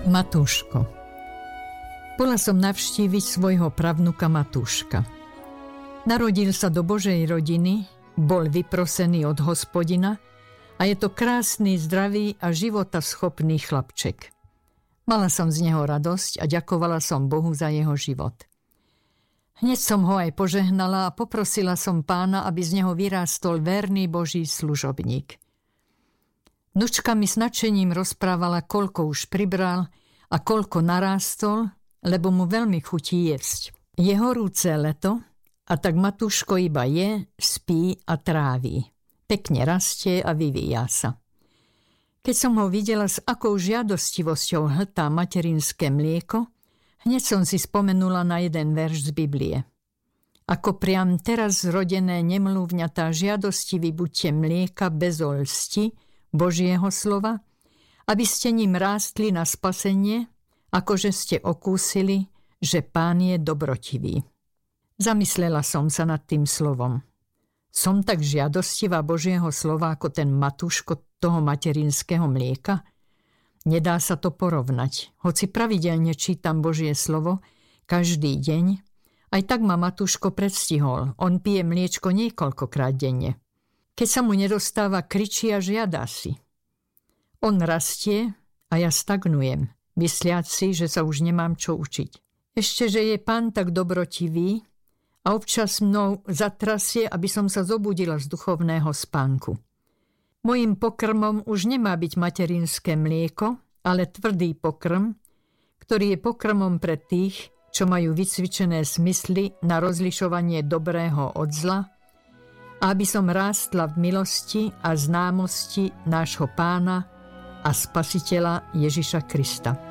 Matúško. Bola som navštíviť svojho pravnuka Matúška. Narodil sa do Božej rodiny, bol vyprosený od Hospodina a je to krásny, zdravý a životaschopný chlapček. Mala som z neho radosť a ďakovala som Bohu za jeho život. Hneď som ho aj požehnala a poprosila som Pána, aby z neho vyrástol verný Boží služobník. Vnučka mi s nadšením rozprávala, koľko už pribral a koľko narástol, lebo mu veľmi chutí jesť. Je horúce leto a tak Matúško iba je, spí a tráví. Pekne rastie a vyvíja sa. Keď som ho videla, s akou žiadostivosťou hltá materinské mlieko, hneď som si spomenula na jeden verš z Biblie. Ako priam teraz zrodené nemluvňatá žiadostivý buďte mlieka bez lsti Božieho slova, aby ste ním rástli na spasenie, akože ste okúsili, že Pán je dobrotivý. Zamyslela som sa nad tým slovom. Som tak žiadostivá Božieho slova ako ten Matúško toho materinského mlieka? Nedá sa to porovnať. Hoci pravidelne čítam Božie slovo každý deň, aj tak ma Matúško predstihol. On pije mliečko niekoľkokrát denne. Keď sa mu nedostáva, kričí a žiada si. On rastie a ja stagnujem, mysliac si, že sa už nemám čo učiť. Ešte, že je Pán tak dobrotivý a občas mnou zatrasie, aby som sa zobudila z duchovného spánku. Mojím pokrmom už nemá byť materinské mlieko, ale tvrdý pokrm, ktorý je pokrmom pre tých, čo majú vycvičené smysly na rozlišovanie dobrého od zla, a aby som rástla v milosti a známosti nášho Pána a Spasiteľa Ježiša Krista.